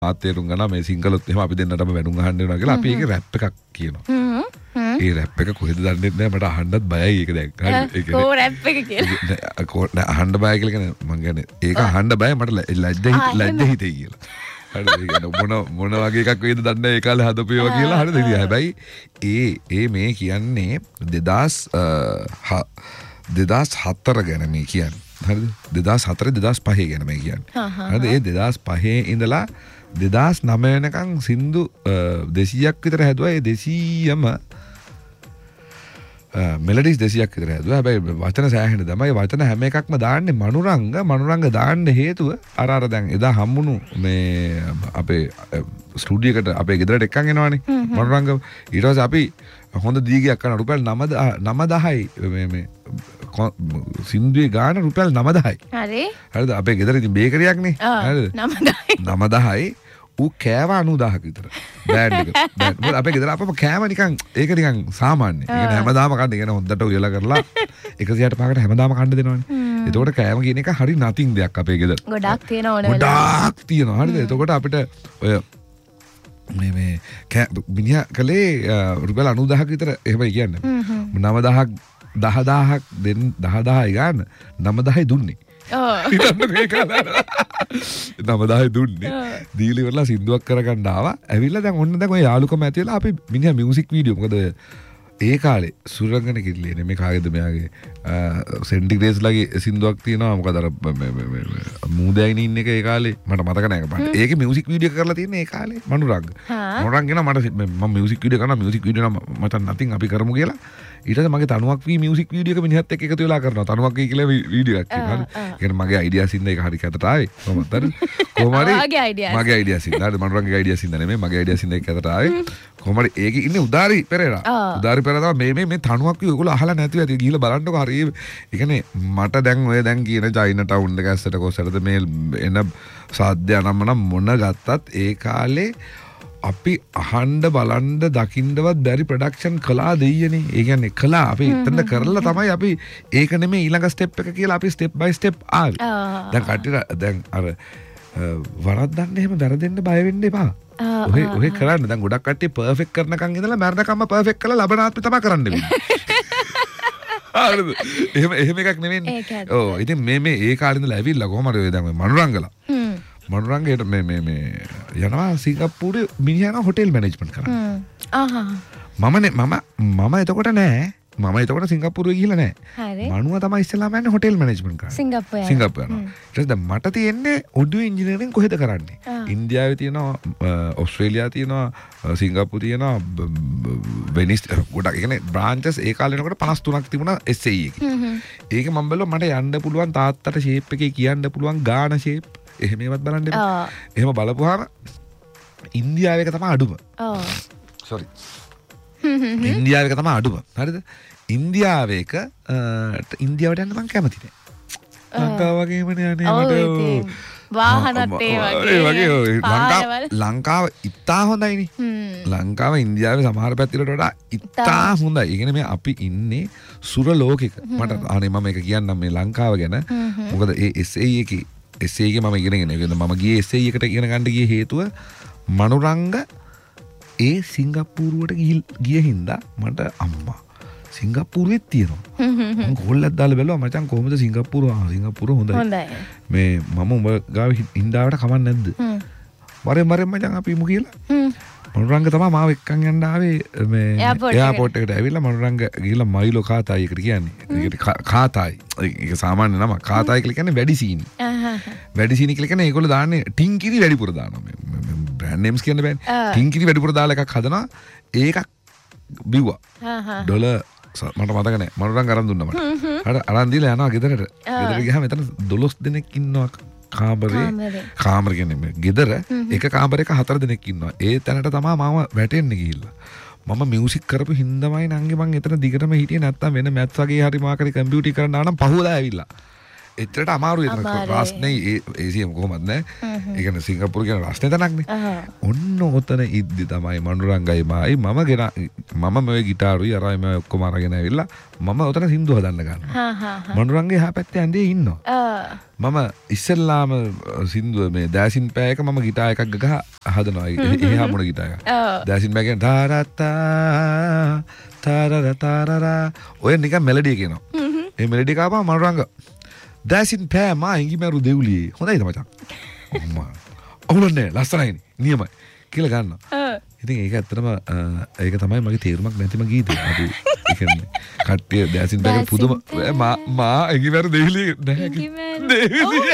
ආතේරුම් ගන්න මේ සිංගලොත් එහෙම අපි දෙන්නටම වැඩුම් අහන්න වෙනවා කියලා අපි ඒකේ රැප් එකක් කියනවා. ඒ රැප් එක කොහෙද දන්නේ නැහැ මට අහන්නත් බයයි ඒක දැන්. හරි. කො රැප් එක කියලා. නෑ අහන්න බය කියලා කියන්නේ මං කියන්නේ ඒක අහන්න බය මට ලැජ්ජ හිතේ කියලා. හරිද? මොන වගේ එකක් වේද දන්නේ නැහැ ඒ කාලේ හදපේවා කියලා. හරිද? ඉතින් හැබැයි ඒ මේ කියන්නේ 2004 ගැන මේ කියන්නේ. හරිද? 2004 2005 ගැන මේ කියන්නේ. හරිද? ඒ 2005 ඉඳලා 2009 වෙනකන් සින්දු 200ක් විතර හැදුවා. ඒ 200ම මෙලඩිස් 200ක් විතර හැදුවා. හැබැයි වචන සෑහෙන තමයි. වචන හැම එකක්ම දාන්නේ මනුරංග දාන්න හේතුව අර දැන් එදා හම්බුණු මේ අපේ ස්ටුඩියෝ එකට අපේ ගෙදරට එක්කන් එනවනේ මනුරංග. ඊට පස්සේ අපි හොඳ දීගයක් කරන රුපියල් 9000යි මේ සින්දුවේ ගාන රුපියල් 9000යි. හරි. හරිද? අපේ ගෙදර ඉතින් බේකරියක් නේ. හරිද? 9000යි. ඌ කෑව 90000ක විතර. බෑන්ඩ් එක. මොකද අපේ ගෙදර අපම කෑම නිකන් ඒක නිකන් සාමාන්‍ය. ඒ කියන්නේ හැමදාම කන්න. ඒ කියන්නේ හොද්දට උයලා කරලා 165කට හැමදාම කන්න දෙනවනේ. එතකොට කෑම කියන එක හරි නතින් දෙයක් අපේ ගෙදර. ගොඩක් තියෙනවා ඕන වෙලාවට. ගොඩක් තියෙනවා. හරිද? එතකොට අපිට ඔය මේ මිනිහා කලේ රුපියල් 90000ක විතර එහෙමයි කියන්නේ. 10000ක් දෙන්න 10000යි ගන්න 9000යි දුන්නේ. හිතන්න මේ කාලේ 9000යි දුන්නේ. දීලි වල සින්දුවක් කරගන්න ආවා. ඇවිල්ලා දැන් ඔන්න දැන් ඔය යාළුකම ඇති වෙලා අපි මිනිහා මියුසික් වීඩියෝ මොකද ඒ කාලේ සුරංගන කිල්ලේ නේ මේ කාගේද මෙයාගේ සෙන්ටිග්‍රේඩ්ස්ලාගේ සින්දුවක් තියෙනවා මොකද අර මූදෑයින ඉන්න එක ඒ කාලේ මට මතක නැහැ බලන්න. ඒකේ මියුසික් වීඩියෝ කරලා තියෙන්නේ ඒ කාලේ මනුරංග. මනුරංග කියනවා මට මම මියුසික් වීඩියෝ කරනවා මියුසික් වීඩියෝ නම් මට නැතිනම් අපි කරමු කියලා. ඊට පස්සේ මගේ තනුවක් වී මියුසික් වීඩියෝ එක මිනිහත් එක්ක එකතු වෙලා කරනවා. තනුවක් වී කියලා වීඩියෝ එකක් තියෙනවා. හරි. ඒ කියන්නේ මගේ අයිඩියාස් ඉන්න එක හරි කැතට ආවේ. කොහොමද හරි? කොහොම හරි මගේ අයිඩියාස් ඉන්න. හරි මනුරංගගේ අයිඩියාස් ඉන්න නෙමෙයි මගේ අයිඩියාස් ඉන්න එක කැතට ආවේ. කොහොම හරි ඒකේ ඉන්නේ උදාරි පෙරේරා. උදාරි පෙරේරා මේ තනුවක් වී ඔයගොල්ලෝ අහලා නැතිව ඇති ගිහලා බලන්නකෝ හරි. ඒ කියන්නේ මට දැන් ඔය දැන් කියන චයිනා ටවුන් එක ඇස්සට කොස්සටද මේ එන සාද්‍ය අනම්මනම් මොන ගත්තත් ඒ කාලේ අපි අහන්න බලන්න දකින්නවත් බැරි ප්‍රොඩක්ෂන් කළා දෙයියනේ. ඒ කියන්නේ කළා අපි එතන කරලා තමයි අපි ඒක නෙමෙයි ඊළඟ ස්ටෙප් එක කියලා අපි ස්ටෙප් බයි ස්ටෙප් ආවේ. දැන් කට්ටියට දැන් අර වරද්දන්න එහෙම වැරදෙන්න බය වෙන්න එපා. ඔහෙ කරන්න දැන් ගොඩක් කට්ටිය පර්ෆෙක්ට් කරනකන් ඉඳලා මරණකම්ම පර්ෆෙක්ට් කරලා ලබනාත්මේ තමයි කරන්න වෙන්නේ. හරිද? එහෙම එකක් නෙවෙන්නේ. ඔව් ඉතින් මේ ඒ කාලේ ඉඳලා ඇවිල්ලා කොහමද ඔය දැන් මනුරංගලා මනුරංගයට මේ යනවා සිංගප්පූරේ මිනිහා හොටෙල් මැනේජ්මන්ට් කරා. මම එතකොට නෑ. මම එතකොට සිංගප්පූරුවේ ගිහිල්ලා නෑ. මනුව තමයි ඉස්සෙල්ලාම යන්නේ හොටෙල් මැනේජ්මන්ට් කරා. සිංගප්පූර් යනවා. ඊට පස්සේ මට තියෙන්නේ ඔඩියෝ ඉංජිනේරින් කොහෙද කරන්නේ? ඉන්දියාවේ තියෙනවා, ඕස්ට්‍රේලියාව තියෙනවා, සිංගප්පූර් තියෙනවා, වෙනිස් ගොඩක්. ඒ කියන්නේ බ්‍රාන්චස් ඒ කාලේ වෙනකොට 53ක් තිබුණා SAE එකේ. ඒක මම බැලුවා මට යන්න පුළුවන් තාත්තට ෂේප් එකේ කියන්න පුළුවන් ගාන ෂේප් එහෙම ඒවත් බලන්න එපා. එහෙම බලපුවාම ඉන්දියාවේ එක තමයි අඩුම. සෝරි. ඉන්දියාවේ එක තමයි අඩුම. හරිද? ඉන්දියාවේ එක ඉන්දියාවට යන්න මම කැමති නෑ. ලංකාව වගේමනේ යන්නේ මට. වාහනත් ඒ වගේ. ලංකාව ඉතා හොඳයිනේ. ලංකාව ඉන්දියාවේ සමහර පැතිවලට වඩා ඉතා හොඳයි. ඒ කියන්නේ මේ අපි ඉන්නේ සුර ලෝකෙක. මට අනේ මම මේක කියන්නම් මේ ලංකාව ගැන. මොකද ඒ SAE එකේ SAE එක මම ඉගෙනගෙන මම ගියේ SAE එකට ඉගෙන ගන්න ගියේ හේතුව මනුරංග ඒ සිංගප්පූරුවට ගිය හින්දා මට අම්මා සිංගප්පූරුවෙත් තියෙනවා මම කොල්ලක් දාලා බැලුවා මචං කොහොමද සිංගප්පූරුව හොඳයි මේ මම උඹ ගාව ඉන්දාවට කමක් නැද්ද මරෙන් මචං අපි ඉමු කියලා මනුරංග තමයි මාව එක්කන් යන්න ආවේ මේ එයාපෝට් එකට ඇවිල්ලා මනුරංග ගිහලා මයිලෝ කාතායි එකට කියන්නේ. ඒකට කාතායි. ඒක සාමාන්‍ය නම. කාතායි කියලා කියන්නේ වැඩි සීනි. වැඩි සීනි කියලා කියන්නේ ඒගොල්ලෝ දාන්නේ ටින්කිරි වැඩිපුර දානවා. මේ බ්‍රෑන්ඩ් නේම්ස් කියන්න බෑනේ. ටින්කිරි වැඩිපුර දාලා එකක් හදනවා. ඒකක් බිව්වා. ඩොලර් මට මතක නැහැ. මනුරංග අරන් දුන්නා මට. අරන් දීලා යනවා ගෙදරට. ගෙදර ගියාම එතන 12 දෙනෙක් ඉන්නවා. කාමර කියන්නේ ගෙදර එක කාමරයක 4 දෙනෙක් ඉන්නවා. ඒ තැනට තමයි මම වැටෙන්න ගිහිල්ලා. මම මියුසික් කරපු හින්දාමයි නංගි මං එතන දිගටම හිටියේ නැත්තම් වෙන මැත්ස් වගේ හරි මාකරි කම්පියුටර් කරන්න ආනම් පහුවලා ඇවිල්ලා. එච්චරට අමාරු එතන රස්නේ ඒසියම් කොහොමද නැහැ. ඒ කියන්නේ සිංගප්පූරු කියන රස්නේ තනක්නේ. ඔන්න ඔතන ඉද්දි තමයි මනුරංගයි මායි මම මේ ගිටාරුයි අරයි මේ ඔක්කොම අරගෙන ඇවිල්ලා මම ඔතන සින්දු හදන්න ගන්නවා. මනුරංගේ එහා පැත්තේ ඇඳේ ඉන්නවා. මම ඉස්සෙල්ලාම සින්දුව මේ දෑසින් පෑ එක මම ගිටාර් එකක් ගහ හදනවා. එහා මොන ගිටාර් එකක්. දෑසින් පෑ කියන්නේ තාරතා තාරරා ඔය නිකන් මෙලඩිය කියනවා. ඒ මෙලඩිය කාපුවා මනුරංග දෑසින් පෑ මා ඉංගිමරු දෙව්ලියේ හොඳයිද මචං. අම්මා අවුලන්නේ ලස්සනයිනේ නියමයි කියලා ගන්නවා. ඉතින් ඒක ඇත්තටම ඒක තමයි මගේ තේරුමක් නැතිම ගීතය. අපි ඒ කියන්නේ කට්ටිය දෑසින් පෑ පුදුම මා ඉංගිමරු දෙව්ලියේ නැහැ.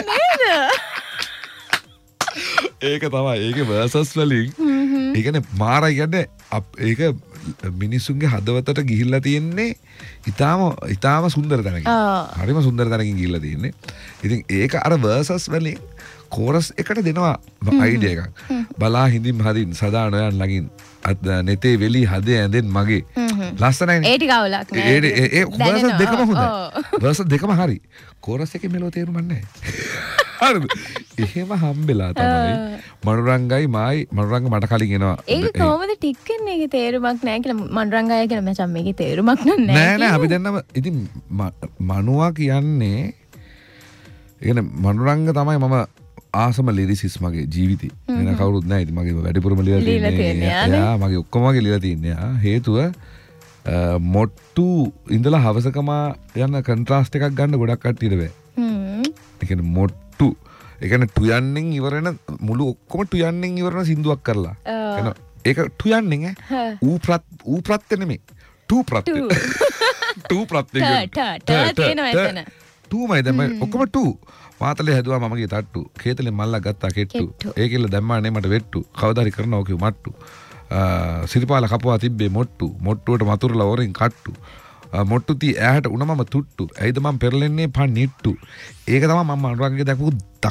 ඒක තමයි ඒකේ වර්සස් වලින් ඒ කියන්නේ මාරයි කියන්නේ ඒක මිනිස්සුන්ගේ හදවතට ගිහිල්ලා තියෙන්නේ ඊටාම සුන්දර තැනකින්. හරිම සුන්දර තැනකින් ගිහිල්ලා තියෙන්නේ. ඉතින් ඒක අර වර්සස් වලින් කෝරස් එකට දෙනවා අයිඩියා එකක්. බලා හිඳින් හදින් සදා නොයන් ළඟින් නෙතේ වෙලි හදේ ඇඳෙන් මගේ. ලස්සනයිනේ. ඒ ටික අවුලක් නෑ. ඒ වර්සස් දෙකම හොඳයි. වර්සස් දෙකම හරි. කෝරස් එකේ මෙලෝ තේරුමක් නැහැ. හරිද? එහෙම හම්බෙලා තමයි මනුරංගයි මායි මනුරංග මට කලින් එනවා. ඒක කොහොමද ටික් වෙන්නේ? ඒකේ තේරුමක් නැහැ කියලා මනුරංගය කියලා මචං මේකේ තේරුමක් නැහැ. නෑ අපි දෙන්නම ඉතින් මනුවා කියන්නේ කියන්නේ මනුරංග තමයි මම ආසම ලිරිසිස් මගේ ජීවිතේ. වෙන කවුරුත් නැහැ. ඉතින් මගේ වැඩිපුරම ලියලා තියෙන්නේ. යා මගේ ඔක්කොම වගේ ලියලා තියෙන්නේ. හේතුව මොට්ටු ඉඳලා හවසකම යන කන්ට්‍රාස්ට් එකක් ගන්න ගොඩක් කට්ටියට බෑ. ඒ කියන්නේ මොට්ටු ඒ කියන්නේ ටුයන්නෙන් ඉවරන මුළු ඔක්කොම ටුයන්නෙන් ඉවරන සින්දුවක් කරලා. එන ඒක ටුයන්නෙන් ඌ ප්‍රත්‍ය නෙමෙයි. ටූ ප්‍රත්‍ය. ටූ ප්‍රත්‍ය කියන්නේ. ටූමයි දැන් ඔක්කොම ටූ. මාතලේ හැදුවා මමගේ තට්ටු. කේතලේ මල්ලා ගත්තා කෙට්ටු. ඒකෙල්ල දැම්මා නේ මට වෙට්ටු. කවදා හරි කරනවා කිව් මට්ටු. සිරිපාල කපුවා තිබ්බේ මොට්ටු. මොට්ටුවට මතුරුලා වරින් කට්ටු. මොට්ටුති ඇහැට උන මම තුට්ටු. ඇයිද මම පෙරලෙන්නේ පන් නිට්ටු. ඒක තමයි මම අනුරංගගේ දැකපු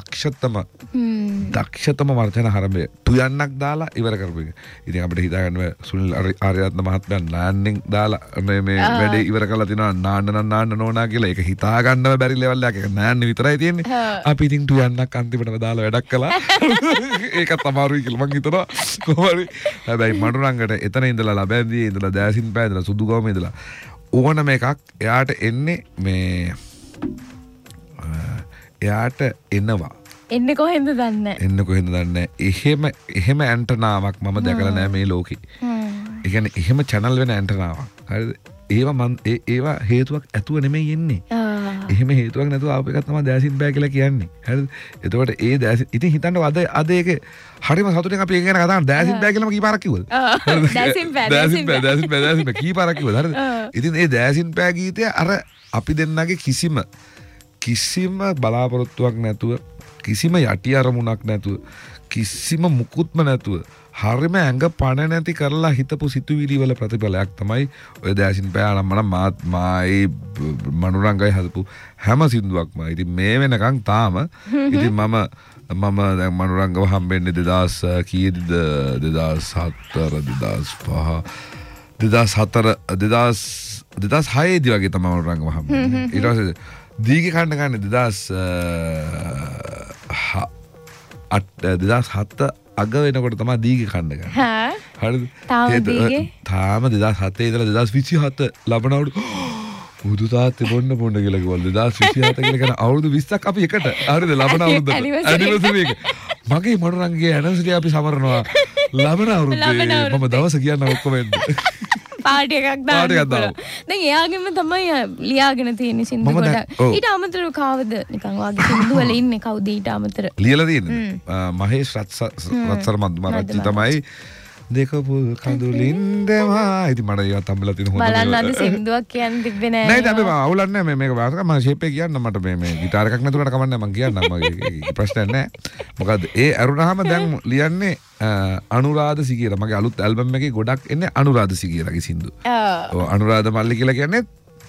දක්ෂතම වර්තන හරඹය. තුයන්නක් දාලා ඉවර කරපු එක. ඉතින් අපිට හිතා ගන්න සුනිල් ආර්යරත්න මහත්මයා නාන්නෙන් දාලා මේ වැඩේ ඉවර කරලා තිනවා නාන්න නෝනා කියලා. ඒක හිතා ගන්නව බැරි ලෙවල් එකක්. ඒක නාන්න විතරයි තියෙන්නේ. අපි ඉතින් තුයන්නක් අන්තිමටම දාලා වැඩක් කළා. ඒකත් අමාරුයි කියලා මං හිතනවා. කොහොමද? හැබැයි මනුරංගට එතන ඉඳලා ලබැන්දියේ ඉඳලා දෑසින් පෑ ඉඳලා සුදුගම ඉඳලා ඕනම එකක් එයාට එන්නේ මේ එයාට එනවා. එන්නේ කොහෙන්ද දන්නේ? එන්නේ කොහෙන්ද දන්නේ? එහෙම ඇන්ටනාවක් මම දැකලා නැහැ මේ ලෝකේ. ඒ කියන්නේ එහෙම channel වෙන ඇන්ටනාවක්. හරිද? ඒවා හේතුවක් ඇතුව නෙමෙයි එන්නේ. එහෙම හේතුවක් නැතුව ආපු එකක් තමයි දෑසින් බෑ කියලා කියන්නේ. හරිද? එතකොට ඒ දෑසින් ඉතින් හිතන්නකො අද ඒක හරිම සතුටින් අපි ඒක ගැන කතා කරනවා. දෑසින් බෑ කියලා මම කීපාරක් කිව්වද? දෑසින් බෑ කීපාරක් කිව්වද? හරිද? ඉතින් ඒ දෑසින් බෑ ගීතය අර අපි දෙන්නගේ කිසිම බලාපොරොත්තුවක් නැතුව කිසිම යටි අරමුණක් නැතුව කිසිම මුකුත්ම නැතුව හරිම ඇඟ පණ නැති කරලා හිතපු සිතුවිලි වල ප්‍රතිඵලයක් තමයි ඔය දෑසින් පෑ නම් මායි මනුරංගයි හදපු හැම සින්දුවක්ම. ඉතින් මේ වෙනකන් තාම ඉතින් මම දැන් මනුරංගව හම්බෙන්නේ 2000 කීයේද 2006 දී වගේ තමයි මනුරංගව හම්බෙන්නේ. ඊට පස්සේ දීගේ කන්න ගන්න 2007 අග වෙනකොට තමයි දීගේ කන්න ගන්න. හරිද? තාම 2007 ඉඳලා 2027 ලබනවලු බුදු තාත්තේ බොන්න කියලා කිව්වලු 2027 කියලා කියන අවුරුදු 20ක් අපි එකට. හරිද? ලබන අවුරුද්ද ඇනිවර්සරි එක. මගේ මනුරංගගේ ඇනිවර්සරි අපි සමරනවා. ලබන අවුරුද්දේ මම දවස කියන්න ඔක්කොම එන්න. පාටි එකක් දාන්න. දැන් එයාගෙම තමයි ලියාගෙන තියෙන්නේ සින්දු ගොඩක්. ඊට අමතරව කවද නිකන් වාගේ සින්දු වල ඉන්නේ කවුද ඊට අමතර? ලියලා තියෙන්නේ. මහේෂ් රත්සර මද්මරච්චි තමයි දෙකපු කඳුලින්දමා. ඉතින් මට ඒවත් හම්බෙලා තියෙන හොඳ බලන්න අද සින්දුවක් කියන්න තිබ්බේ නෑ. නෑ අපි අවුලක් නෑ මේක වාසක මම ෂේප් එක කියන්න මට මේ ගිටාර එකක් නැතුනට කමන්නේ මම කියන්නම් මගේ ප්‍රශ්නයක් නෑ. මොකද ඒ අරුණාම දැන් ලියන්නේ අනුරාධ සිගියලා. මගේ අලුත් ඇල්බම් එකේ ගොඩක් එන්නේ අනුරාධ සිගියලාගේ සින්දු. ඔව් අනුරාධ මල්ලි කියලා කියන්නේ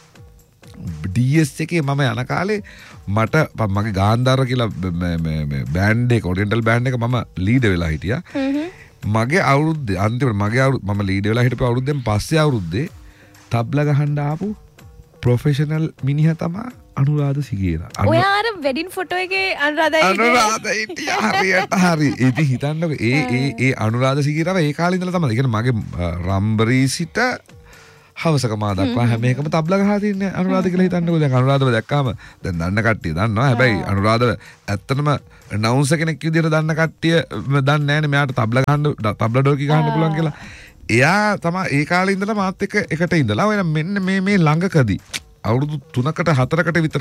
DS එකේ මම යන කාලේ මට මගේ ගාන්ධාර කියලා මේ බෑන්ඩ් එක ඔරියන්ටල් බෑන්ඩ් එක මම ලීඩ් වෙලා හිටියා. මගේ අවුරුද්දේ අන්තිමට මම ලීඩ් වෙලා හිටපු අවුරුද්දෙන් පස්සේ අවුරුද්දේ තබ්ලා ගහන්න ආපු ප්‍රොෆෙෂනල් මිනිහා තමයි අනුරාධ සිගේරා. ඔයා අර වෙඩින් ෆොටෝ එකේ අනුරාධ හිටියා හරියට හරි. ඉතින් හිතන්නකො ඒ අනුරාධ සිගේරාව ඒ කාලේ ඉඳලා තමයි. ඒ කියන්නේ මගේ රම්බරී සිට හවසකමා දක්වා හැම එකම තබ්ලා ගහලා තින්නේ අනුරාධ කියලා හිතන්නකෝ. දැන් අනුරාධව දැක්කාම දැන් දන්න කට්ටිය දන්නවා. හැබැයි අනුරාධව ඇත්තටම නවුන්ස කෙනෙක් විදිහට දන්න කට්ටිය දන්නේ නැහැනේ මෙයාට තබ්ලා ගහන්න තබ්ලා ඩෝකි ගහන්න පුළුවන් කියලා. එයා තමයි ඒ කාලේ ඉඳලා මාත් එක්ක එකට ඉඳලා ඔය මෙන්න මේ ළඟකදී අවුරුදු 3කට 4කට විතර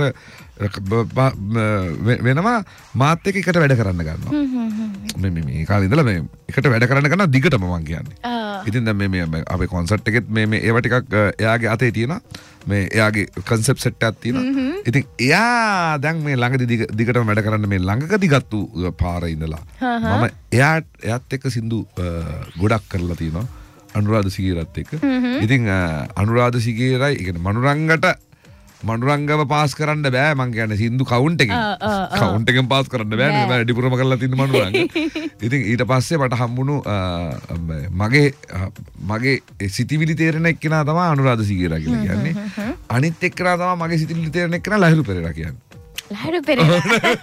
වෙනවා මාත් එක්ක එකට වැඩ කරන්න ගන්නවා. මේ කාලේ ඉඳලා මේ එකට වැඩ කරන්න ගන්න දිගටම මං කියන්නේ. ඉතින් දැන් මේ අපේ කොන්සර්ට් එකෙත් මේ ඒවා ටිකක් එයාගේ අතේ තියෙනවා. මේ එයාගේ කන්සෙප්ට් සෙට් එකක් තියෙනවා. ඉතින් එයා දැන් මේ ළඟදී දිගටම වැඩ කරන්න මේ ළඟකදී ගත්තු පාරේ ඉඳලා මම එයාත් එක්ක සින්දු ගොඩක් කරලා තියෙනවා. අනුරාධ සිගේරත් එක්ක. ඉතින් අනුරාධ සිගේරයි ඒ කියන්නේ මනුරංගව පාස් කරන්න බෑ මං කියන්නේ සින්දු කවුන්ට් එකෙන් පාස් කරන්න බෑ නේ වැඩිපුරම කරලා තින්න මනුරංග. ඉතින් ඊට පස්සේ මට හම්බුණු මගේ සිතිවිලි තේරෙන එක්කෙනා තමයි අනුරාධ සිගේරා කියලා කියන්නේ. අනිත් එක්කෙනා තමයි මගේ සිතිවිලි තේරෙන එක්කෙනා ලහිරු පෙරේරා කියන්නේ. ලහිරු පෙරේරා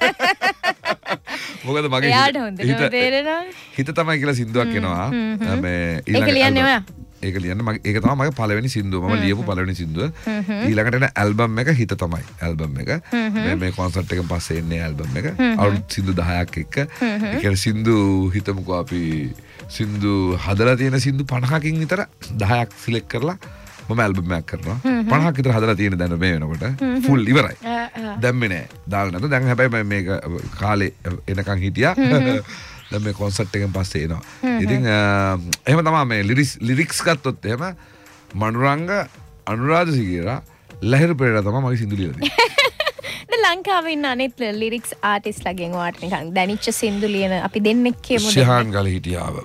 මොකද මගේ එයාට හොඳට තේරෙනවා. හිත තමයි කියලා සින්දුවක් එනවා. මේ ඒක ලියන්නේ ඔයා. ඒක ලියන්න මගේ ඒක තමයි මගේ පළවෙනි සින්දුව. මම ලියපු පළවෙනි සින්දුව. ඊළඟට එන ඇල්බම් එක හිත තමයි ඇල්බම් එක. මේ කොන්සර්ට් එකෙන් පස්සේ එන්නේ ඇල්බම් එක. අවුරුදු සින්දු 10ක් එක්ක. ඒ කියන්නේ සින්දු හිතමුකෝ අපි සින්දු හදලා තියෙන සින්දු 50කින් විතර 10ක් සිලෙක්ට් කරලා මම ඇල්බම් එකක් කරනවා. 50ක් විතර හදලා තියෙන දැන් මේ වෙනකොට ෆුල් ඉවරයි. දැම්මේ නෑ. දාලා නැත. දැන් හැබැයි මේක කාලේ එනකන් හිටියා. දැන් මේ කොන්සර්ට් එකෙන් පස්සේ එනවා. ඉතින් එහෙම තමයි මේ ලිරික්ස් ගත්තොත් එහෙම මනුරංග අනුරාධ සිගේරා ලහිරු පෙරේරා තමයි මගේ සින්දු ලියලා තියෙන්නේ. දැන් ලංකාවේ ඉන්න අනිත් ලිරික්ස් ආටිස්ට්ලාගෙන් ඔයාට නිකන් දැනිච්ච සින්දු ලියන අපි දෙන්නෙක් කියමුද? ශිහාන් ගල හිටියාව.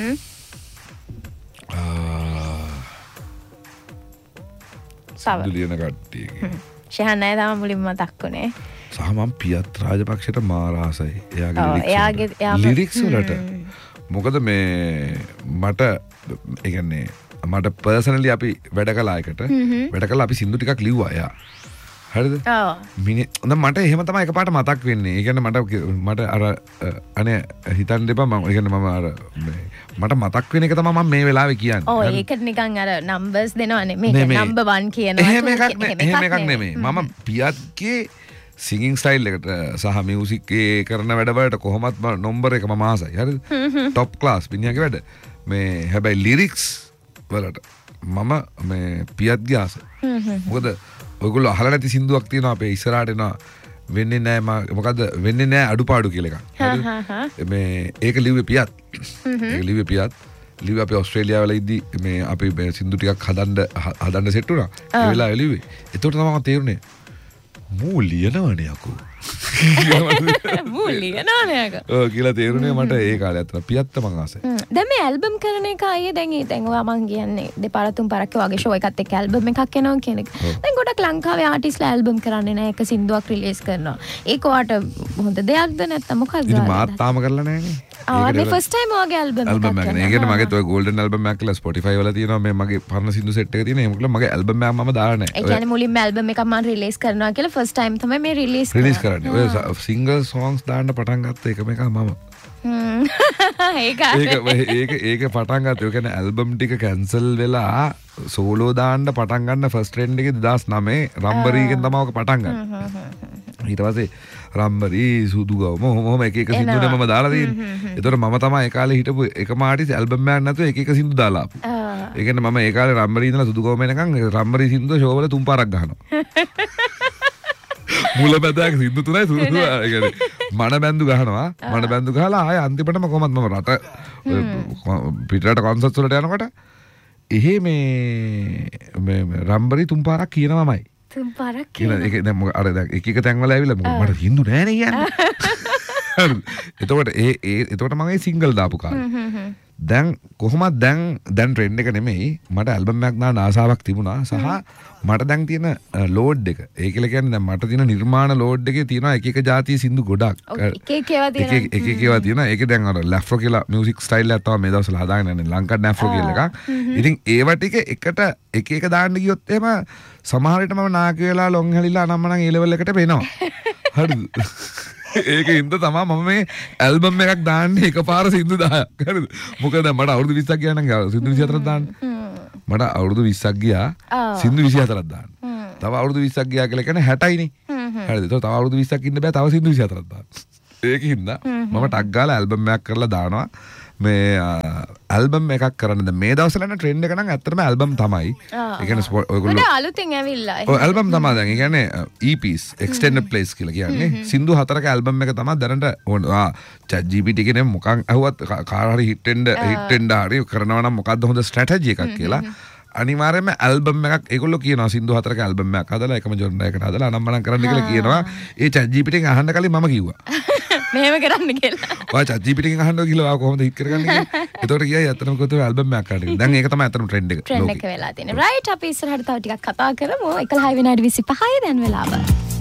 සින්දු ලියන කට්ටියගේ. ශිහාන් නෑ තමයි මුලින්ම මතක් වුණේ. සහමම් පියත් රාජපක්ෂට මාරාසයි එයාගේ ලිරික්ස් වලට. මොකද මේ මට ඒ කියන්නේ මට පර්සනලි අපි වැඩ කළා එකට වැඩ කළා අපි සින්දු ටිකක් ලිව්වා එයා. හරිද? ඔව්. මට එහෙම තමයි එකපාරට මතක් වෙන්නේ. ඒ කියන්නේ මට අර අනේ හිතන්න එපා මම ඒ කියන්නේ මම අර මට මතක් වෙන එක තමයි මම මේ වෙලාවේ කියන්නේ. ඔව් ඒකට නිකන් අර නම්බර්ස් දෙනවා නෙමෙයි. නම්බර් 1 කියනවා. එහෙම එකක් නෙමෙයි. මම පියත්ගේ සිංගින් ස්ටයිල් එකට සහ මියුසික් කරන වැඩවලට කොහොමත් නම්බර් එක මම ආසයි. හරිද? টপ ක්ලාස් පින්නියාගේ වැඩ. මේ හැබැයි ලිරික්ස් වලට මම මේ පියත්ගේ ආසයි. මොකද ඔයගොල්ලෝ අහලා නැති සින්දුවක් තියෙනවා අපේ ඉස්සරහට එනවා වෙන්නේ නැහැ මොකද්ද වෙන්නේ නැහැ අඩුපාඩු කියලා එකක්. හරිද? මේ ඒක ලිව්වේ පියත්. ඒක ලිව්වේ පියත්. ලිව්වේ අපි ඕස්ට්‍රේලියාව වල ඉද්දි මේ අපි මේ සින්දු ටිකක් හදන්න සෙට් වුණා. ඒ වෙලාවේ ලිව්වේ. ඒකට තමයි මම තේරුනේ මූ ලියනවනේ අකෝ. මූ ලියනවනේ අකෝ. ඔව් කියලා තේරුනේ මට ඒ කාලේ අතන පියත්ත මං ආසයි. දැන් මේ ඇල්බම් කරන එක අයියේ දැන් ඔයා මං කියන්නේ දෙපාර තුන් පාරක් වගේ ෂෝ එකත් එක්ක ඇල්බම් එකක් එනවා කියන එක. දැන් ගොඩක් ලංකාවේ ආටිස්ලා ඇල්බම් කරන්නේ නැහැ එක සින්දුවක් රිලීස් කරනවා. ඒක ඔයාට හොඳ දෙයක්ද නැත්නම් මොකක්ද? ඉතින් මාත් තාම කරලා නැහැනේ. මේ ෆස්ට් ටයිම් ඔයාගේ ඇල්බම් එකක් කරනවා. ඒ කියන්නේ මගේ ඔය ගෝල්ඩන් ඇල්බම් එකක් කියලා Spotify වල තියෙනවා මේ මගේ පරණ සින්දු සෙට් එක තියෙන. ඒක මගේ ඇල්බම් එකක් මම දාලා නැහැ. ඒ කියන්නේ මුලින්ම ඇල්බම් එකක් මම රිලීස් කරනවා කියලා ෆස්ට් ටයිම් තමයි මේ රිලීස් කරන්නේ. ඔය සිංගල් සොන්ග්ස් දාන්න පටන් ගත්ත එකම එක මම. ඒක පටන් ගත්තා. ඒ කියන්නේ ඇල්බම් ටික කැන්සල් වෙලා සෝලෝ දාන්න පටන් ගන්න ෆස්ට් ට්‍රෙන්ඩ් එකේ 2009 රම්බරීගෙන් තමයි ඔක පටන් ගන්න. ඊට පස්සේ රම්බරී සුදුගව මොහොම එක සින්දුනේ මම දාලා තියෙන්නේ. ඒතකොට මම තමයි ඒ කාලේ හිටපු එකම ආටිස්ට් ඇල්බම් එකක් නැතුව එක සින්දු දාලා ආපු. ඒ කියන්නේ මම ඒ කාලේ රම්බරී ඉඳලා සුදුගවම එනකන් රම්බරී සින්දුව ෂෝ වල 3 පාරක් ගහනවා. මුල බැදක් සින්දු තුනයි සුදු ඒ කියන්නේ මන බැන්දු ගහනවා. මන බැන්දු ගහලා ආය අන්තිමටම කොහොමද මම රට පිටරට කොන්සර්ට්ස් වලට යනකොට එහෙ මේ රම්බරී 3 පාරක් කියනවාමයි. 3 පාරක් කියනවා. ඒක දැන් අර දැන් එක තැන්වල ඇවිල්ලා මොකද මට හින්දු නෑනේ කියන්නේ. එතකොට එතකොට මම ඒ සිංගල් දාපු කාලේ. දැන් කොහොමද දැන් ට්‍රෙන්ඩ් එක නෙමෙයි මට ඇල්බම් එකක් දාන්න ආසාවක් තිබුණා සහ මට දැන් තියෙන ලෝඩ් එක ඒ කියලා කියන්නේ දැන් මට තියෙන නිර්මාණ ලෝඩ් එකේ තියෙනවා එක එක જાතිය සින්දු ගොඩක් එක ඒවා තියෙනවා ඒක දැන් අර ලැෆ්‍රෝ කියලා මියුසික් ස්ටයිල් එකක් තමයි මේ දවස්වල හදාගෙන යන්නේ ලංකා නැෆ්‍රෝ කියලා එකක් ඉතින් ඒවා ටික එකට එක දාන්න ගියොත් එහෙම සමහර විට මම නාකි වෙලා ලොන් හැලිලා අනම්මනම් ඒ ලෙවල් එකට වෙනවා හරිද ඒක හින්ද තමා මම මේ ඇල්බම් එකක් දාන්නේ එකපාර සින්දු 10ක් හරිද මොකද මට අවුරුදු 20ක් ගියා නම් සින්දු 24ක් දාන්න මට අවුරුදු 20ක් ගියා සින්දු 24ක් දාන්න තව අවුරුදු 20ක් ගියා කියලා කියන්නේ 60යිනේ හරිද තව අවුරුදු 20ක් ඉන්න බෑ තව සින්දු 24ක් දාන්න ඒක හින්ද මම ටක් ගාලා ඇල්බම් එකක් කරලා දානවා මේ ඇල්බම් එකක් කරන්න මේ දවස්වල යන ට්‍රෙන්ඩ් එක නම් ඇත්තටම ඇල්බම් තමයි. ඒ කියන්නේ ඔයගොල්ලෝ අලුතෙන් ඇවිල්ලා. ඔය ඇල්බම් තමයි දැන්. ඒ කියන්නේ EPs extended plays කියලා කියන්නේ. සින්දු 4ක ඇල්බම් එක තමයි දැනට chat GPT එකේ මොකක් අහුවත් කාර හරි හිට් වෙන්න හරි කරනවා නම් මොකද්ද හොඳ ස්ට්‍රැටජි එකක් කියලා. අනිවාර්යයෙන්ම ඇල්බම් එකක් ඒගොල්ලෝ කියනවා සින්දු 4ක ඇල්බම් එකක් හදලා එකම ජොන් එකකට හදලා අනම්මනම් කරන්න කියලා කියනවා. ඒ chat GPT එකෙන් අහන්න කලින් මම කිව්වා. මෙහෙම කරන්න කියලා. ඔය chat GPT එකෙන් අහනවා කියලා කොහොමද හිට කරගන්නේ කියලා. ඒතකොට කියයි අතනම කොතේ ඇල්බම් එකක් කරන්න. දැන් ඒක තමයි අතනම ට්‍රෙන්ඩ් එක. ට්‍රෙන්ඩ් එක වෙලා තියෙන්නේ. රයිට් අපි ඉස්සරහට තව ටිකක් කතා කරමු. 11 විනාඩි 25 දැන් වෙලාව.